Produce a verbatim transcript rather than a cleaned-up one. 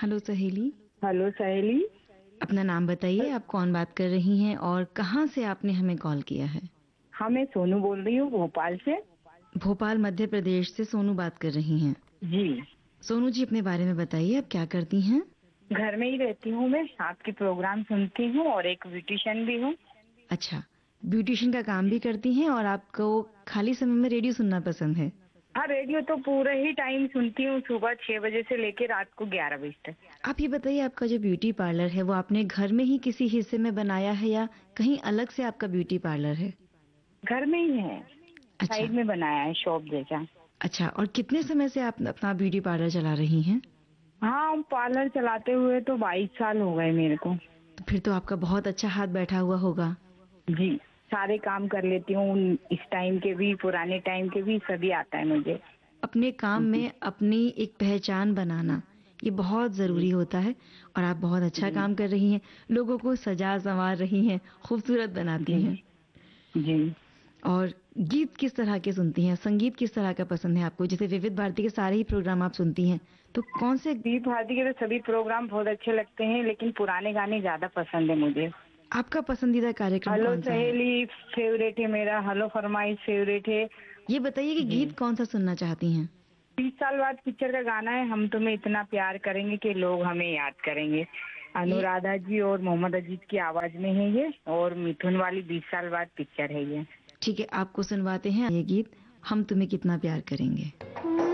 Hello सहेली। Hello सहेली। अपना नाम बताइए, आप कौन बात कर रही हैं और कहाँ से आपने हमें कॉल किया है? हाँ, मैं सोनू बोल रही हूँ भोपाल से। भोपाल मध्य प्रदेश से सोनू बात कर रही हैं। जी। सोनू जी, अपने बारे में बताइए, आप क्या करती हैं? घर में ही रहती हूँ, मैं आपके प्रोग्राम सुनती हूँ और एक ब्यूटिशियन भी हूँ। अच्छा, ब्यूटिशियन का काम भी करती हैं और आपको खाली समय में रेडियो सुनना पसंद है? हाँ, रेडियो तो पूरे ही टाइम सुनती हूँ, सुबह छह बजे से लेकर रात को ग्यारह बजे तक। आप ये बताइए, आपका जो ब्यूटी पार्लर है वो आपने घर में ही किसी हिस्से में बनाया है या कहीं अलग से आपका ब्यूटी पार्लर है? घर में ही है, अच्छा। साइड में बनाया है शॉप जैसा। अच्छा, और कितने समय से आप अपना ब्यूटी पार्लर चला रही हैं? हाँ, पार्लर चलाते हुए तो बाईस साल हो गए मेरे को। तो फिर तो आपका बहुत अच्छा हाथ बैठा हुआ होगा। जी, सारे काम कर लेती हूँ, इस टाइम के भी पुराने टाइम के भी सभी आता है मुझे। अपने काम जी। में अपनी एक पहचान बनाना ये बहुत जी। ज़रूरी होता है और आप बहुत अच्छा जी। काम कर रही हैं, लोगों को सजा संवार रही हैं, खूबसूरत बनाती जी। हैं। जी। और गीत किस तरह के सुनती हैं? संगीत किस तरह का पसंद है आपको? जैसे विविध भारती के सारे ही प्रोग्राम आप सुनती हैं, तो कौन से विविध भारती के तो सभी प्रोग्राम बहुत अच्छे लगते हैं, लेकिन पुराने गाने ज्यादा पसंद है मुझे। आपका पसंदीदा कार्यक्रम हेलो कौन सा है? सहेली फेवरेट है मेरा, हेलो फरमाइश फेवरेट है। ये बताइए कि जी। गीत कौन सा सुनना चाहती हैं? तीस साल बाद पिक्चर का गाना है, हम तुम्हें इतना प्यार करेंगे कि लोग हमें याद करेंगे। ये अनुराधा जी और मोहम्मद अजीज की आवाज में है ये, और मिथुन वाली बीस साल बाद पिक्चर है ये। ठीक है, आपको सुनवाते हैं ये गीत, हम तुम्हें कितना प्यार करेंगे।